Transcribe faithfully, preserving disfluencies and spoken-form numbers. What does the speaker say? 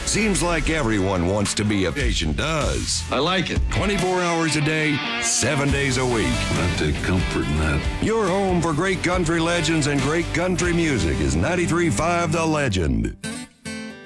Seems like everyone wants to be a station does. I like it. twenty-four hours a day, seven days a week. I take comfort in that. Your home for great country legends and great country music is ninety-three point five The Legend.